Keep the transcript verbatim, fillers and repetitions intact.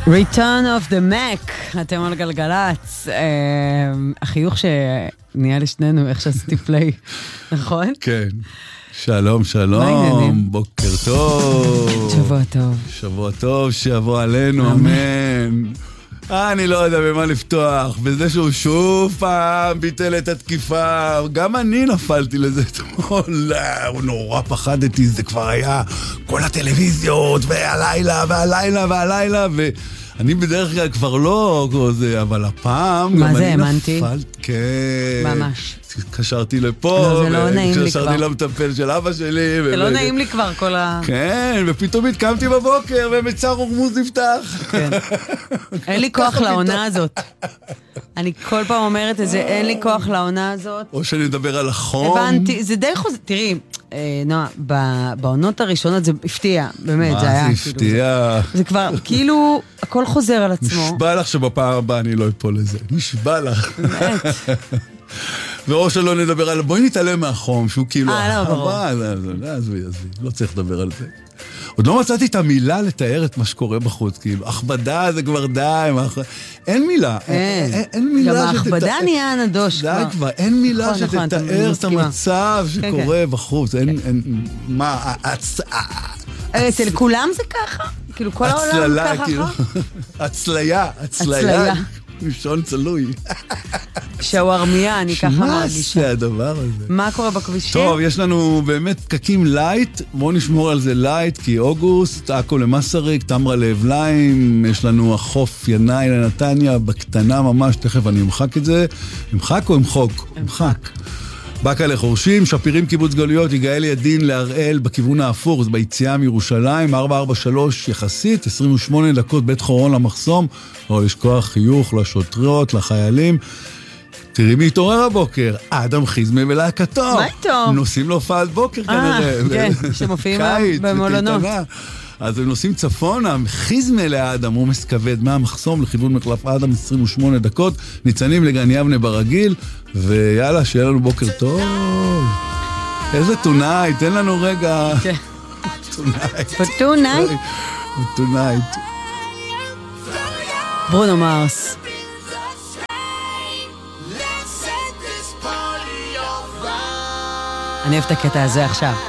Return of the Mac, אתם על גלגלץ. החיוך שנהיה לשנינו, איך שעשיתי פליי, נכון? כן. שלום, שלום, בוקר טוב. שבוע טוב. שבוע טוב, שיבוא עלינו, אמן. אני לא יודע במה לפתוח, בזה שהוא שוב פעם ביטל את התקיפה, גם אני נפלתי לזה אתמול, נורא פחדתי, זה כבר היה כל הטלוויזיות, והלילה, והלילה, והלילה, ואני בדרך כלל כבר לא כזה, אבל הפעם... מה זה, האמנתי? כן. ממש. התקשרתי לפה, לא, זה לא נעים לי כבר. התקשרתי למטפל של אבא שלי. זה לא נעים לי כבר, כל ה... כן, ופתאום התקמתי בבוקר, ומצר הורמוז נפתח. כן. אין לי כוח לעונה הזאת. אני כל פעם אומרת את זה, אין לי כוח לעונה הזאת. או שאני מדבר על החום. הבנתי, זה די חוזר, תראי, נועה, בעונות הראשונות זה הפתיע, באמת, זה היה... מה זה הפתיע? זה כבר, כאילו, הכל חוזר על עצמו. נשבע לך שבפעם הבאה אני לא אפול לזה. נשבע לך. באמת. ואו שלא נדבר על... בואי נתעלם מהחום, שהוא כאילו... אה, לא, ברור. עזבי, עזבי, לא צריך לדבר על זה. עוד לא מצאתי את המילה לתאר את מה שקורה בחוץ, כאילו, הכבדה זה כבר די, אין מילה, אין מילה שתתאר... גם ההכבדה נהיה נדוש כבר. די כבר, אין מילה שתתאר את המצב שקורה בחוץ, אין, מה, אצל כולם זה ככה? כאילו, כל העולם ככה? הצליה, הצליה. ראשון צלוי. שווארמיה, אני ככה מרגישה. מה זה הדבר הזה? מה קורה בכבישים? טוב, יש לנו באמת פקקים לייט, בואו נשמור על זה לייט, כי אוגוסט, עכו למסריק, תמרה לאבליים, יש לנו החוף ינאי לנתניה, בקטנה ממש, תכף אני אמחק את זה. אמחק או אמחוק? אמחק. בקה לחורשים, שפירים קיבוץ גלויות, יגאל ידין להראל בכיוון האפור, זה ביציאה מירושלים, ארבע ארבע שלוש יחסית, עשרים ושמונה דקות בית חורון למחסום, או לשכוח חיוך לשוטרות, לחיילים. תראי מי התעורר הבוקר, אדם חיזמה ולהקתו. מה איתו? נוסעים להופעת בוקר כנראה. כן, שמופיעים במולונות. אז הם נוסעים צפונה, חיזמה לאדם, הוא מסכבד מהמחסום לכיוון מחלף אדם, עשרים ושמונה דקות, ניצנים לגן יבנה ברגיל, ויאללה, שיהיה לנו בוקר טוב. איזה טונייט, תן לנו רגע. טונייט. טונייט. טונייט. ברונו מרס. אני אוהב את הקטע הזה עכשיו.